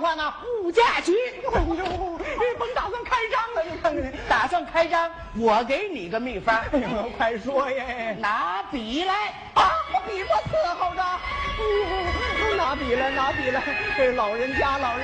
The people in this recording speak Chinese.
话呢，物价局。 哎呦，甭打算开张了，你看看， 打算开张，我给你个秘方。 哎呦，快说呀！ 拿笔来啊，我笔不伺候着。拿笔来，这老人家。